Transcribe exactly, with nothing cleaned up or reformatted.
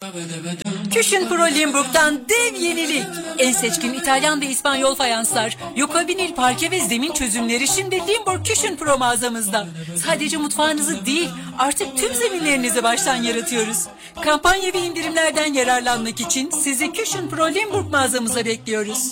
Cushion Pro Limburg'dan dev yenilik. En seçkin İtalyan ve İspanyol fayanslar, yuka vinil parke ve zemin çözümleri şimdi Limburg Cushion Pro mağazamızda. Sadece mutfağınızı değil, artık tüm zeminlerinizi baştan yaratıyoruz. Kampanya ve indirimlerden yararlanmak için sizi Cushion Pro Limburg mağazamıza bekliyoruz.